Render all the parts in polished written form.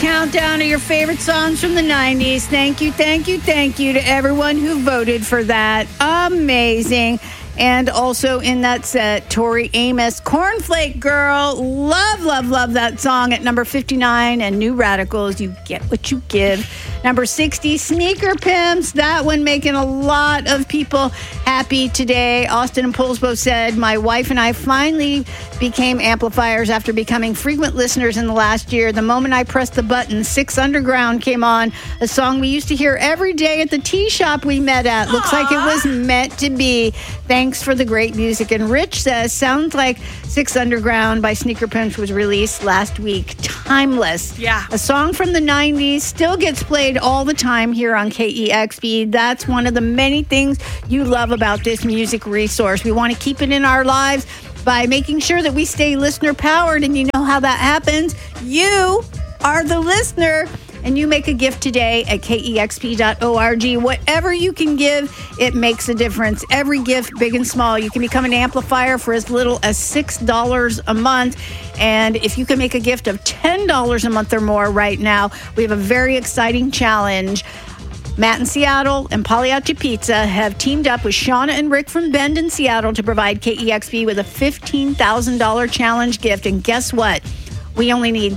countdown of your favorite songs from the 90s. Thank you to everyone who voted for that. Amazing. And also in that set, Tori Amos, Cornflake Girl. Love that song at number 59. And New Radicals, You Get What You Give. Number 60, Sneaker Pimps. That one making a lot of people happy today. Austin and Poulsbo said, my wife and I finally became amplifiers after becoming frequent listeners in the last year. The moment I pressed the button, Six Underground came on, a song we used to hear every day at the tea shop we met at. Looks like it was meant to be. Thanks for the great music. And Rich says, sounds like Six Underground by Sneaker Pimps was released last week. Timeless. Yeah. A song from the 90s, still gets played all the time here on KEXP. That's one of the many things you love about this music resource. We want to keep it in our lives by making sure that we stay listener powered. And you know how that happens. You are the listener. And you make a gift today at KEXP.org. Whatever you can give, it makes a difference. Every gift, big and small. You can become an amplifier for as little as $6 a month. And if you can make a gift of $10 a month or more right now, we have a very exciting challenge. Matt in Seattle and Pagliacci Pizza have teamed up with Shauna and Rick from Bend in Seattle to provide KEXP with a $15,000 challenge gift. And guess what? We only need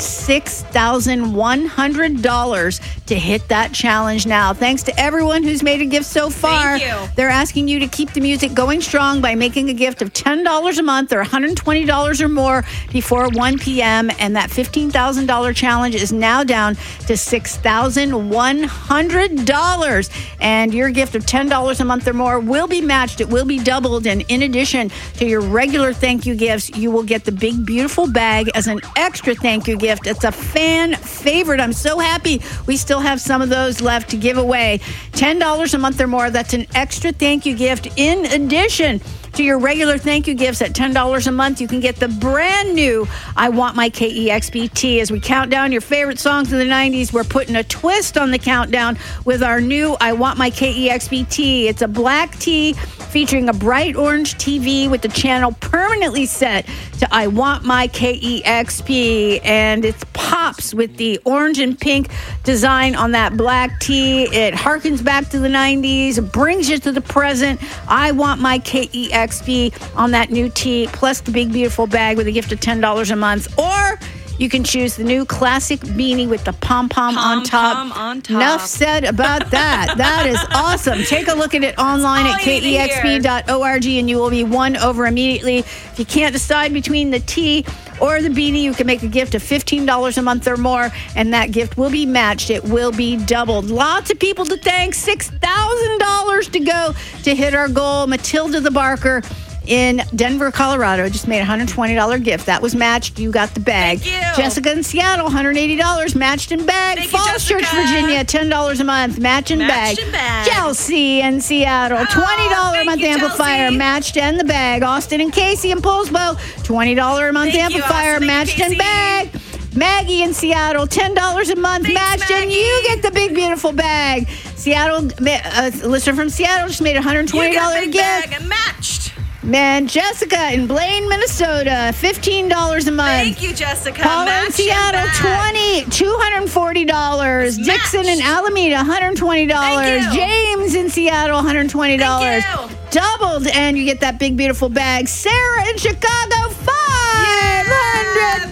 $6,100 to hit that challenge now. Thanks to everyone who's made a gift so far. Thank you. They're asking you to keep the music going strong by making a gift of $10 a month or $120 or more before 1 p.m. And that $15,000 challenge is now down to $6,100. And your gift of $10 a month or more will be matched. It will be doubled. And in addition to your regular thank you gifts, you will get the big, beautiful bag as an extra thank you gift. It's a fan favorite. I'm so happy we still have some of those left to give away. $10 a month or more. That's an extra thank you gift. In addition to your regular thank you gifts at $10 a month, you can get the brand new I Want My KEXP tee. As we count down your favorite songs of the 90s, we're putting a twist on the countdown with our new I Want My KEXP tee. It's a black tee featuring a bright orange TV with the channel permanently set to I Want My KEXP. And it pops with the orange and pink design on that black tee. It harkens back to the 90s, brings you to the present. I Want My KEXP on that new tee, plus the big, beautiful bag with a gift of $10 a month. Or you can choose the new classic beanie with the pom-pom on top. Enough said about that. That is awesome. Take a look at it online at KEXP.org and you will be won over immediately. If you can't decide between the tee or the beanie, you can make a gift of $15 a month or more, and that gift will be matched. It will be doubled. Lots of people to thank. $6,000 to go to hit our goal. Matilda the Barker in Denver, Colorado just made a $120 gift. That was matched. You got the bag. Thank you. Jessica in Seattle, $180 matched in bag. Thank you, Falls Jessica. Church, Virginia, $10 a month match in bag. Chelsea in Seattle, $20 a month you, amplifier Chelsea. matched in the bag. Austin and Casey in Poulsbo, $20 a month Thank you, amplifier Austin and matched in Casey. bag. Maggie in Seattle, $10 a month Thanks, matched, and Maggie. you get the big, beautiful bag. Seattle, a listener from Seattle just made a $120 You got a big gift. bag matched. Man, Jessica in Blaine, Minnesota, $15 a month. Thank you, Jessica. Paula in Matched Seattle, and back. $240. Dixon in Alameda, $120. Thank you. James in Seattle, $120. Thank you. Doubled, and you get that big, beautiful bag. Sarah in Chicago, $500.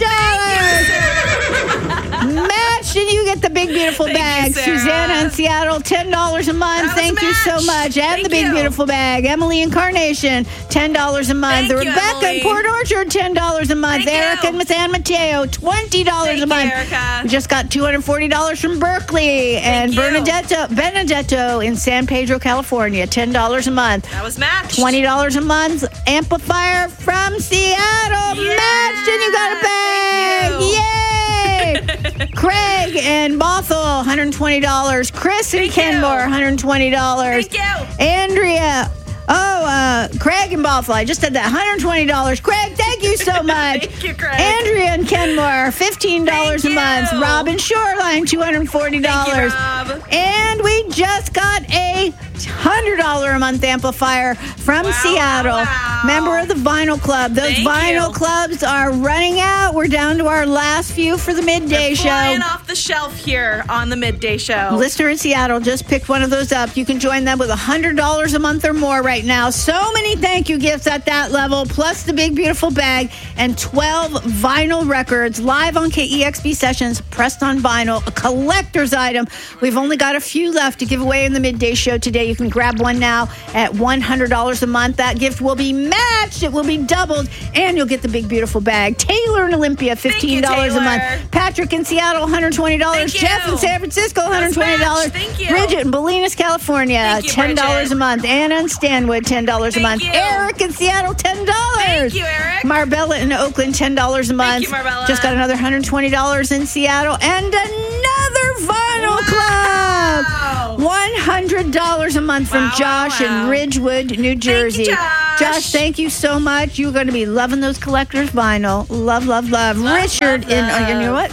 Matched, and you get the big, beautiful Thank you, bag. Sarah. Susanna in Seattle, $10 a month. That was Thank you so matched. much. And Thank the big, you. beautiful bag. Emily in Carnation, $10 a month. Thank you, Rebecca in Emily. Port Orchard, $10 a month. Thank Erica you. in San Mateo, $20 Thank a you, month. Erica. We just got $240 from Berkeley. And you. Benedetto in San Pedro, California, $10 a month. That was matched. $20 a month. Amplifier from Seattle, Yeah. matched, and you got a bag. Thank you. Yay! Craig and Bothell, $120. Chris and Thank you. Kenmore, $120. Thank you. Andrea. Craig and Bothell. I just said that. $120. Craig, thank you so much. Thank you, Craig. Andrea and Kenmore, $15 Thank a month. you. Rob and Shoreline, $240. Thank you, Rob. And we just got a $100 a month amplifier from Seattle. wow. Member of the Vinyl Club. Those Thank vinyl you. clubs are running out. We're down to our last few for the midday show. Flying off the shelf here on the midday show. Listener in Seattle just picked one of those up. You can join them with $100 a month or more right now. So many thank you gifts at that level, plus the big, beautiful bag and 12 vinyl records live on KEXP Sessions, pressed on vinyl, a collector's item. We've only got a few left to give away in the midday show today. You can grab one now at $100 a month. That gift will be matched. It will be doubled, and you'll get the big, beautiful bag. Taylor in Olympia, $15 a month. Patrick in Seattle, $120. Thank you. Jeff in San Francisco, $120. Thank you. Bridget in Bolinas, California, Thank you, $10 Bridget. a month. Anna in Stanwood, $10 a month. you. Eric in Seattle, $10. Thank you, Eric. Marbella in Oakland, $10 a month. you, Marbella. Just got another $120 in Seattle, and another Vinyl Club. $100 a month from Wow, Josh in wow. Ridgewood, New Jersey. Josh. Josh, thank you so much. You're going to be loving those collectors vinyl. Love, love, love. Richard in, love. you know what?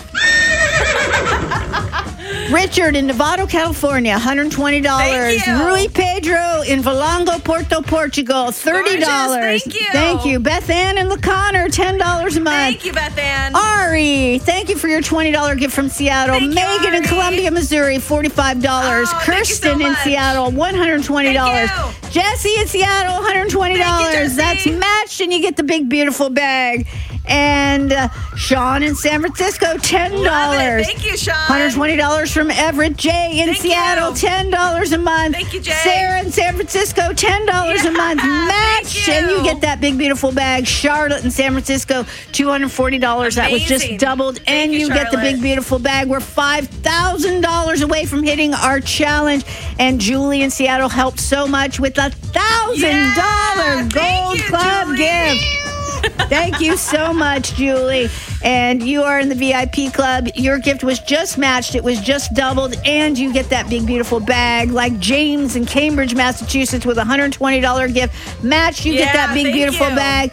Richard in Novato, California, $120. Thank you. Rui Pedro in Valongo, Porto, Portugal, $30. Gorgeous. Thank you. Thank you. Beth Ann in LaConner, $10 a month. Thank you, Beth Ann. Ari, thank you for your $20 gift from Seattle. Thank you, Megan in Ari. Columbia, Missouri, $45. thank you so Kirsten in much. Seattle, $120. Thank Jesse in Seattle, $120. Jesse. That's matched, and you get the big, beautiful bag. And Sean in San Francisco, $10. Love it. Thank you, Sean. $120 from Everett. Jay in Thank Seattle, you. $10 a month. Thank you, Jay. Sarah in San Francisco, $10 a month. Matched, thank and you you. get that big, beautiful bag. Charlotte in San Francisco, $240. That was just Amazing. doubled. Thank And you, you get the Charlotte. big, beautiful bag. We're $5,000 away from hitting our challenge. And Julie in Seattle helped so much with a $1,000 Thank Gold you, Club Julie. gift. Thank you so much, Julie. And you are in the VIP club. Your gift was just matched. It was just doubled. And you get that big, beautiful bag. Like James in Cambridge, Massachusetts with a $120 gift match. You get Yeah, that big, thank beautiful you. bag.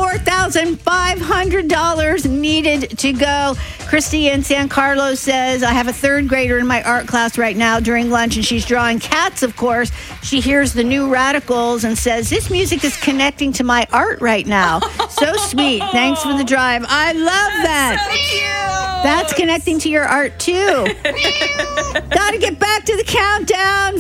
$4,500 needed to go. Christy in San Carlos says, I have a third grader in my art class right now during lunch, and she's drawing cats, of course. She hears the New Radicals and says, this music is connecting to my art right now. So sweet. Thanks for the drive. I love that. So cute. That's connecting to your art, too. Got to get back to the countdown.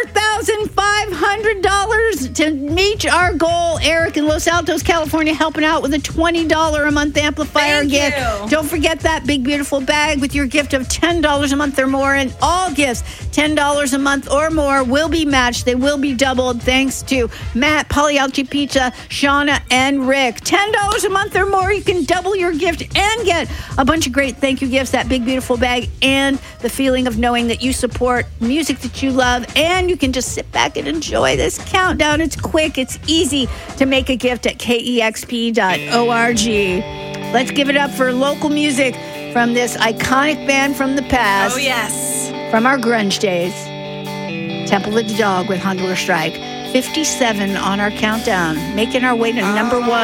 $4,500 to meet our goal. Eric in Los Altos, California, helping out with a $20 a month amplifier Thank gift. you. Don't forget that big, beautiful bag with your gift of $10 a month or more. And all gifts, $10 a month or more, will be matched. They will be doubled thanks to Matt, Pagliacci Pizza, Shauna, and Rick. $10 a month or more, you can double your gift and get a bunch of great thank you gifts, that big, beautiful bag, and the feeling of knowing that you support music that you love. And you can just sit back and enjoy this countdown. It's quick, it's easy to make a gift at KEXP.org. Let's give it up for local music from this iconic band from the past, Oh, yes. from our grunge days. Temple of the Dog with Hunger Strike. 57 on our countdown, making our way to number one.